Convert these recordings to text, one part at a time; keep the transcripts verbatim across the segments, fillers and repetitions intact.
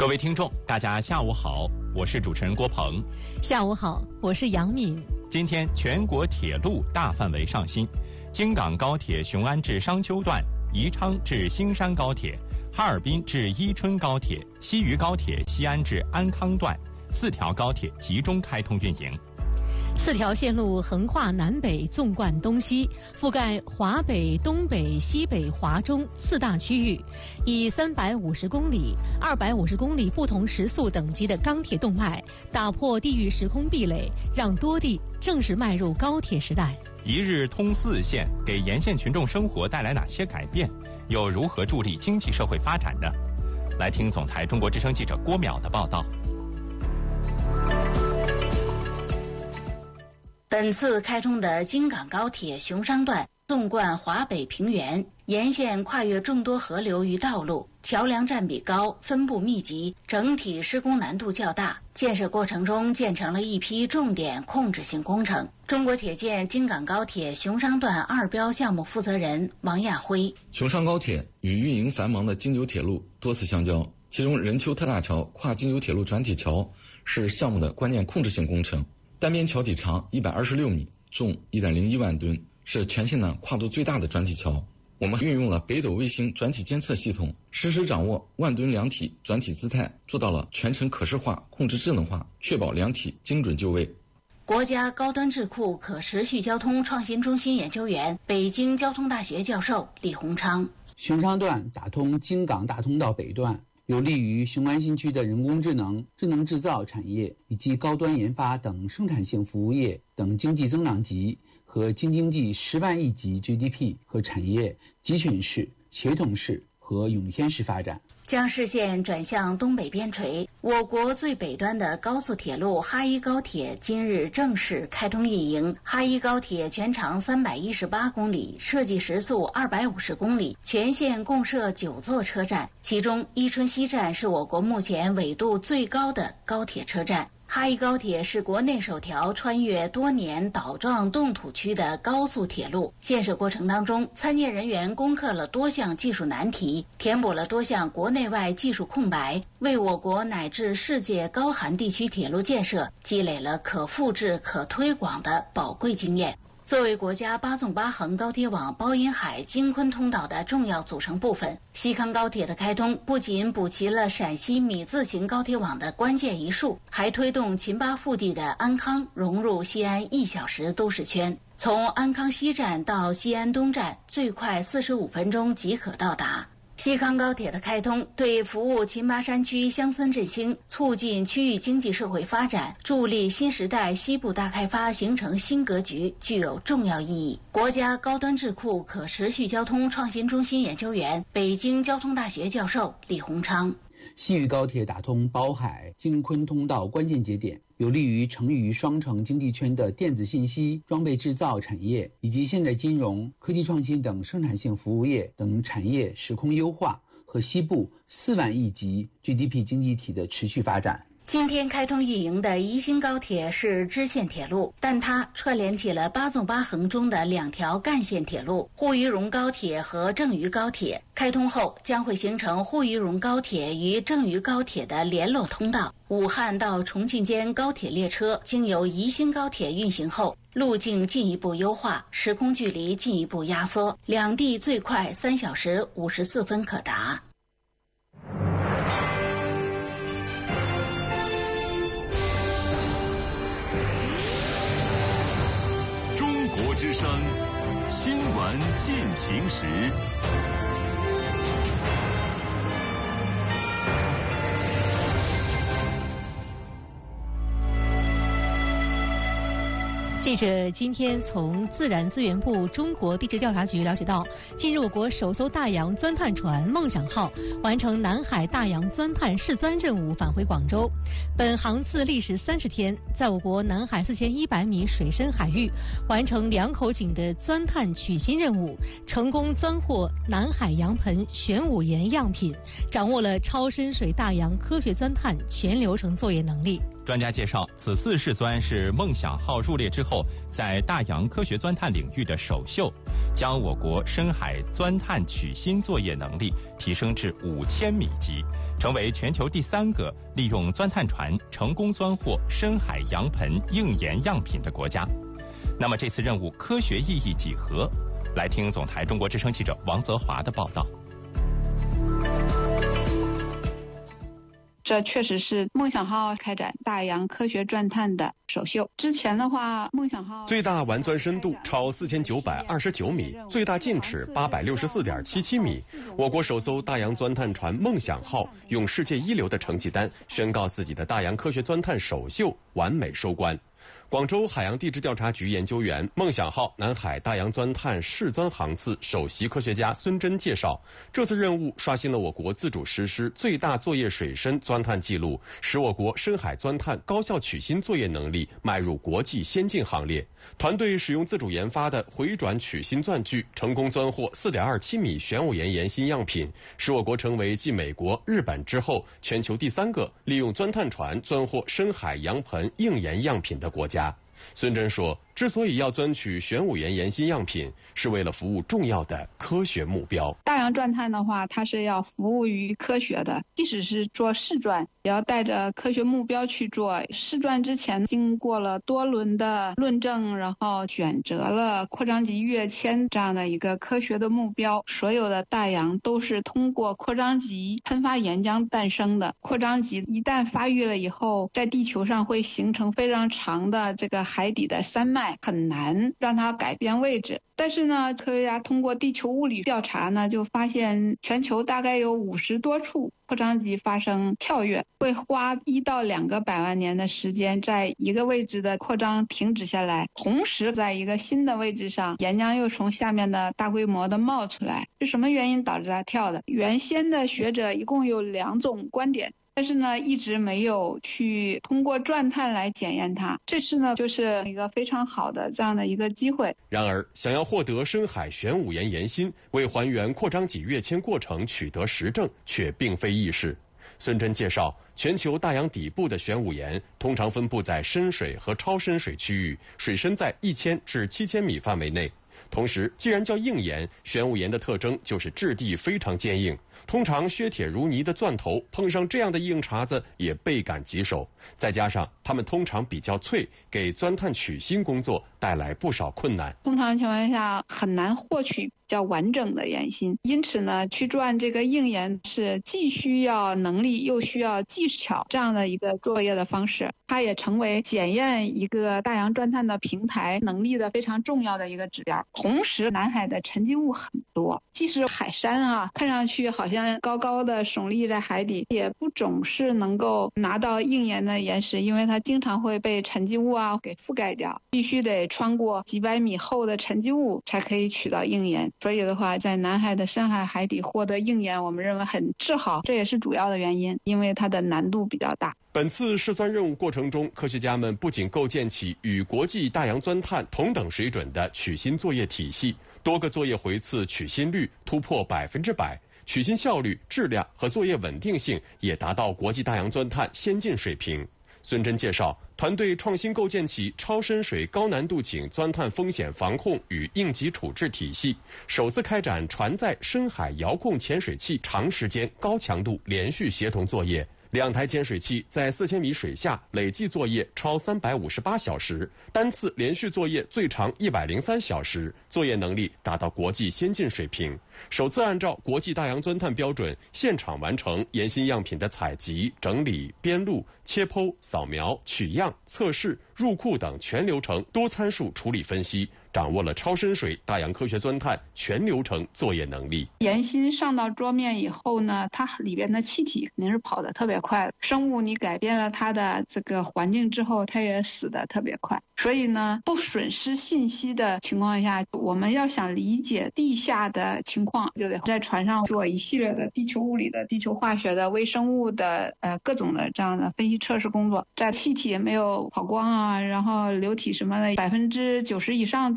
各位听众，大家下午好，我是主持人郭鹏。 下午好，我是杨敏。 今天全国铁路大范围上新，京港高铁雄安至商丘段、宜昌至兴山高铁、哈尔滨至伊春高铁、西渝高铁西安至安康段，四条高铁集中开通运营。 四条线路横跨南北，纵贯东西，覆盖华北、东北、西北、华中四大区域，以三百五十公里、二百五十公里不同时速等级的钢铁动脉，打破地域时空壁垒，让多地正式迈入高铁时代。 一日通四线，给沿线群众生活带来哪些改变？又如何助力经济社会发展呢？来听总台中国之声记者郭淼的报道。 本次开通的京港高铁雄商段纵贯华北平原，沿线跨越众多河流与道路，桥梁占比高，分布密集，整体施工难度较大。建设过程中建成了一批重点控制性工程。中国铁建京港高铁雄商段二标项目负责人王亚辉： 雄商高铁与运营繁忙的京九铁路多次相交，其中任丘特大桥跨京九铁路转体桥是项目的关键控制性工程。单边桥体长一百二十六米，重一点零一万吨，是全线的跨度最大的转体桥。我们运用了北斗卫星转体监测系统，实时掌握万吨梁体转体姿态，做到了全程可视化、控制智能化，确保梁体精准就位。 国家高端智库可持续交通创新中心研究员、北京交通大学教授李洪昌： 雄商段打通京港大通道北段，有利于雄安新区的人工智能、智能制造产业以及高端研发等生产性服务业等经济增长级和京津冀十万亿级 G D P 和产业集群式、协同式和涌现式发展。 将视线转向东北边陲，我国最北端的高速铁路哈一高铁今日正式开通运营。哈一高铁全长三百一十八公里，设计时速二百五十公里，全线共设九座车站，其中伊春西站是我国目前纬度最高的高铁车站。哈一高铁是国内首条穿越多年岛状冻土区的高速铁路。建设过程当中，参建人员攻克了多项技术难题，填补了多项国内外技术空白，为我国乃至世界高寒地区铁路建设积累了可复制、可推广的宝贵经验。作为国家八纵八横高铁网包银海京昆通道的重要组成部分，西康高铁的开通不仅补齐了陕西米字形高铁网的关键一数，还推动秦巴腹地的安康融入西安一小时都市圈。从安康西站到西安东站，最快四十五分钟即可到达。西康高铁的开通对服务秦巴山区乡村振兴、促进区域经济社会发展、助力新时代西部大开发形成新格局具有重要意义。国家高端智库可持续交通创新中心研究员、北京交通大学教授李洪昌： 西渝高铁打通宝海、京昆通道关键节点，有利于成渝双城经济圈的电子信息、装备制造产业以及现代金融、科技创新等生产性服务业等产业时空优化和西部四万亿级 G D P 经济体的持续发展。 今天开通运营的宜兴高铁是支线铁路，但它串联起了八纵八横中的两条干线铁路沪渝蓉高铁和郑渝高铁。开通后将会形成沪渝蓉高铁与郑渝高铁的联络通道。武汉到重庆间高铁列车经由宜兴高铁运行后，路径进一步优化，时空距离进一步压缩，两地最快三小时五十四分可达。 之声新闻进行时。 记者今天从自然资源部中国地质调查局了解到，近日我国首艘大洋钻探船梦想号完成南海大洋钻探试钻任务返回广州。本航次历时三十天，在我国南海四千一百米水深海域完成两口井的钻探取芯任务，成功钻获南海洋盆玄武岩样品，掌握了超深水大洋科学钻探全流程作业能力。 专家介绍，此次试钻是梦想号入列之后在大洋科学钻探领域的首秀，将我国深海钻探取芯作业能力提升至五千米级，成为全球第三个利用钻探船成功钻获深海洋盆硬盐样品的国家。那么这次任务科学意义几何？来听总台中国之声记者王泽华的报道。 这确实是梦想号开展大洋科学钻探的首秀。之前的话，梦想号最大完钻深度超四千九百二十九米，最大径尺八百六十四点七七米。我国首艘大洋钻探船梦想号用世界一流的成绩单宣告自己的大洋科学钻探首秀完美收官。广州海洋地质调查局研究员、梦想号南海大洋钻探试钻航次首席科学家孙真介绍，这次任务刷新了我国自主实施最大作业水深钻探记录，使我国深海钻探高效取芯作业能力迈入国际先进行列。团队使用自主研发的回转取芯钻具，成功钻获 四点二七米玄武岩岩芯样品，使我国成为继美国、日本之后全球第三个利用钻探船钻获深海洋盆硬盐样品的国家。孙真说，之所以要钻取玄武岩岩芯样品，是为了服务重要的科学目标。 大洋钻探的话，它是要服务于科学的，即使是做试钻，也要带着科学目标去做。试钻之前经过了多轮的论证，然后选择了扩张级跃迁这样的一个科学的目标。所有的大洋都是通过扩张级喷发岩浆诞生的。扩张级一旦发育了以后，在地球上会形成非常长的这个海底的山脉，很难让它改变位置。但是呢，科学家通过地球物理调查呢，就发现全球大概有五十多处扩张级发生跳跃，会花一到两个百万年的时间，在一个位置的扩张停止下来，同时在一个新的位置上，岩浆又从下面的大规模的冒出来。是什么原因导致它跳的？原先的学者一共有两种观点，但是呢，一直没有去通过钻探来检验它。这次呢，就是一个非常好的这样的一个机会。 然而，想要获得深海玄武岩岩芯，为还原扩张级跃迁过程取得实证，却并非易事。孙真介绍，全球大洋底部的玄武岩通常分布在深水和超深水区域，水深在一千至七千米范围内。同时，既然叫硬岩，玄武岩的特征就是质地非常坚硬，通常削铁如泥的钻头碰上这样的硬茬子也倍感棘手，再加上它们通常比较脆，给钻探取芯工作带来不少困难。 通常情况下很难获取比较完整的岩芯，因此呢，去钻这个硬岩是既需要能力又需要技巧这样的一个作业的方式。它也成为检验一个大洋钻探的平台能力的非常重要的一个指标。同时，南海的沉积物很多，即使海山啊，看上去好像高高的耸立在海底，也不总是能够拿到硬岩的岩石，因为它经常会被沉积物啊给覆盖掉，必须得穿过几百米厚的沉积物才可以取到硬岩。所以的话，在南海的深海海底获得硬岩，我们认为很自豪，这也是主要的原因，因为它的难度比较大。 本次试钻任务过程中，科学家们不仅构建起与国际大洋钻探同等水准的取芯作业体系，多个作业回次取芯率突破百分之百，取芯效率、质量和作业稳定性也达到国际大洋钻探先进水平。孙真介绍，团队创新构建起超深水高难度井钻探风险防控与应急处置体系，首次开展船载深海遥控潜水器长时间高强度连续协同作业。两台潜水器在四千米水下累计作业超三百五十八小时，单次连续作业最长一百零三小时，作业能力达到国际先进水平。首次按照国际大洋钻探标准，现场完成岩芯样品的采集、整理、编录、切剖、扫描、取样、测试、入库等全流程多参数处理分析，掌握了超深水大洋科学钻探全流程作业能力。 岩芯上到桌面以后呢，它里边的气体肯定是跑得特别快，生物你改变了它的这个环境之后，它也死得特别快。所以呢，不损失信息的情况下，我们要想理解地下的情况，就得在船上做一系列的地球物理的、地球化学的、微生物的呃各种的这样的分析测试工作。在气体没有跑光啊，然后流体什么的百分之九十以上都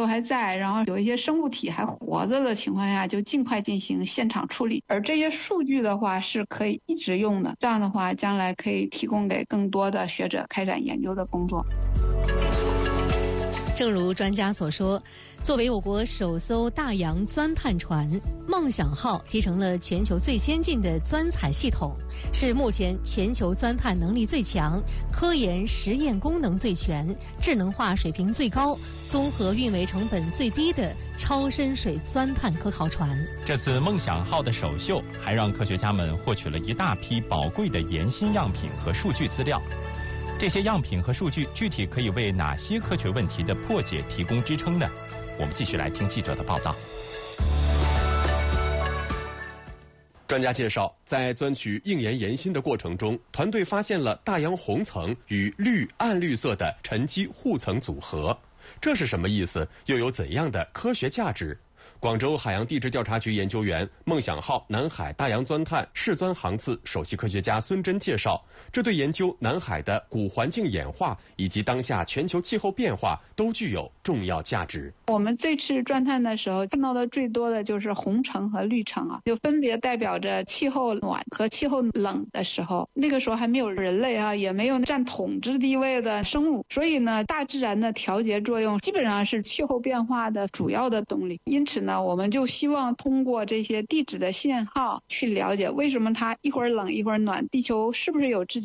都还在，然后有一些生物体还活着的情况下，就尽快进行现场处理。而这些数据的话是可以一直用的，这样的话将来可以提供给更多的学者开展研究的工作。 正如专家所说，作为我国首艘大洋钻探船，梦想号集成了全球最先进的钻采系统，是目前全球钻探能力最强、科研实验功能最全、智能化水平最高、综合运维成本最低的超深水钻探科考船。 这次梦想号的首秀还让科学家们获取了一大批宝贵的岩芯样品和数据资料。这些样品和数据具体可以为哪些科学问题的破解提供支撑呢？我们继续来听记者的报道。 专家介绍，在钻取硬岩岩芯的过程中，团队发现了大洋红层与绿暗绿色的沉积护层组合，这是什么意思？又有怎样的科学价值？广州海洋地质调查局研究员、梦想号南海大洋钻探试钻航次首席科学家孙真介绍，这对研究南海的古环境演化以及当下全球气候变化都具有重要价值。 我们这次钻探的时候看到的最多的就是红层和绿层啊，就分别代表着气候暖和气候冷的时候。那个时候还没有人类啊，也没有占统治地位的生物，所以呢，大自然的调节作用基本上是气候变化的主要的动力。因此呢，我们就希望通过这些地质的信号去了解为什么它一会儿冷一会儿暖，地球是不是有自己